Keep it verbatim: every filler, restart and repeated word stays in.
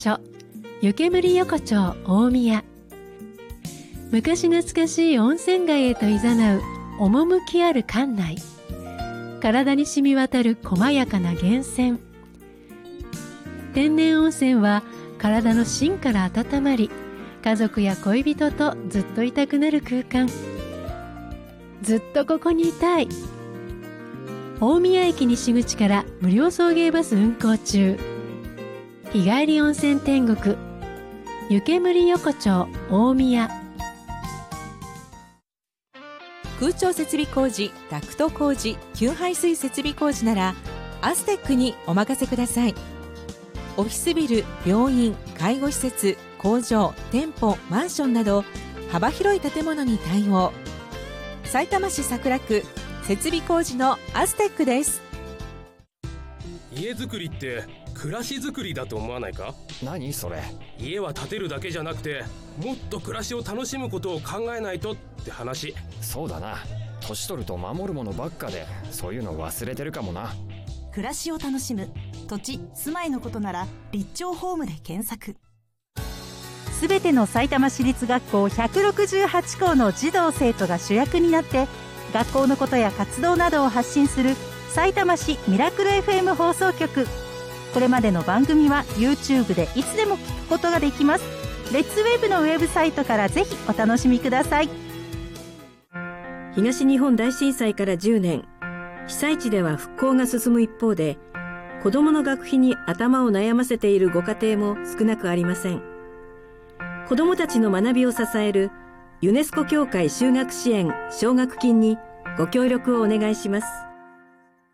著湯煙横丁大宮。昔懐かしい温泉街へと誘う趣ある館内。体に染み渡る細やかな源泉。天然温泉は体の芯から温まり、家族や恋人とずっといたくなる空間。ずっとここにいたい。大宮駅西口から無料送迎バス運行中。日帰り温泉天国湯煙横丁大宮。 空調設備工事、ダクト工事、給排水設備工事ならアステックにお任せください。オフィスビル、病院、介護施設、工場、店舗、マンションなど幅広い建物に対応。さいたま市桜区設備工事のアステックです。 家づくりって暮らしづくりだと思わないか？ 何それ？ 家は建てるだけじゃなくて、もっと暮らしを楽しむことを考えないとって話。 そうだな。年取ると守るものばっかで、そういうの忘れてるかもな。 暮らしを楽しむ土地、住まいのことなら立町ホームで検索。すべてのさいたま市立学校ひゃくろくじゅうはちこうの児童生徒が主役になって、学校のことや活動などを発信するさいたま市ミラクル エフエム 放送局。これまでの番組は YouTube でいつでも聞くことができます。レッツウェブのウェブサイトからぜひお楽しみください。 東日本大震災からじゅうねん、被災地では復興が進む一方で、子どもの学費に頭を悩ませているご家庭も少なくありません。子どもたちの学びを支えるユネスコ協会就学支援奨学金にご協力をお願いします。